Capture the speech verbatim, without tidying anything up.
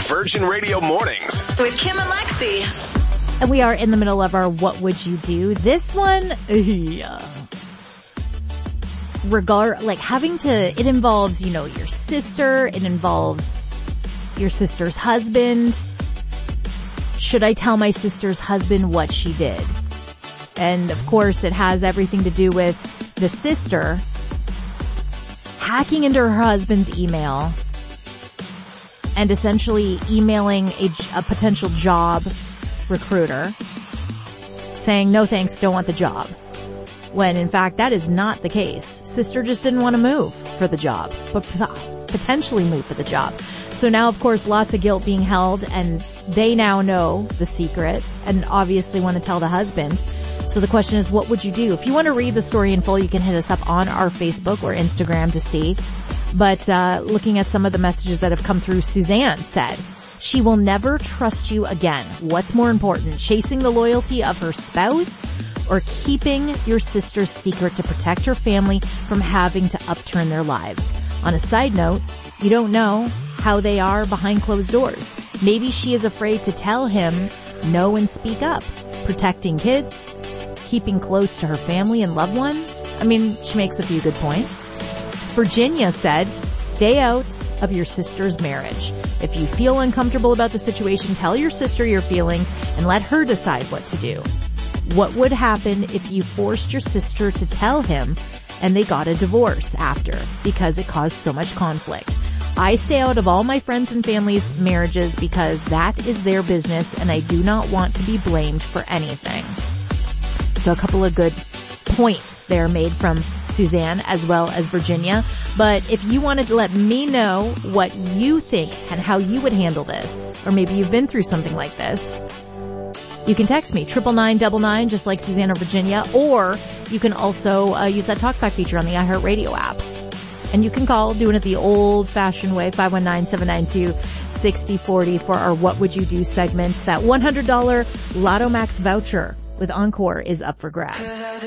Virgin Radio Mornings with Kim and Lexi. And we are in the middle of our What Would You Do? This one, yeah. Regard, like having to, it involves, you know, your sister. It involves your sister's husband. Should I tell my sister's husband what she did? And of course, it has everything to do with the sister hacking into her husband's email and essentially emailing a, a potential job recruiter saying, no thanks, don't want the job. When in fact, that is not the case. Sister just didn't want to move for the job, but potentially move for the job. So now, of course, lots of guilt being held, and they now know the secret and obviously want to tell the husband. So the question is, what would you do? If you want to read the story in full, you can hit us up on our Facebook or Instagram to see. But uh looking at some of the messages that have come through, Suzanne said, she will never trust you again. What's more important, chasing the loyalty of her spouse or keeping your sister's secret to protect her family from having to upturn their lives? On a side note, you don't know how they are behind closed doors. Maybe she is afraid to tell him no and speak up. Protecting kids, keeping close to her family and loved ones. I mean, she makes a few good points. Virginia said, stay out of your sister's marriage. If you feel uncomfortable about the situation, tell your sister your feelings and let her decide what to do. What would happen if you forced your sister to tell him and they got a divorce after because it caused so much conflict? I stay out of all my friends and family's marriages because that is their business and I do not want to be blamed for anything. So a couple of good points there made from Suzanne as well as Virginia. But if you wanted to let me know what you think and how you would handle this, or maybe you've been through something like this, you can text me, triple nine double nine, just like Suzanne or Virginia, or you can also uh, use that TalkBack feature on the iHeartRadio app. And you can call, doing it the old-fashioned way, five one nine, seven nine two, six zero four zero for our What Would You Do segment. That one hundred dollars Lotto Max voucher with Encore is up for grabs.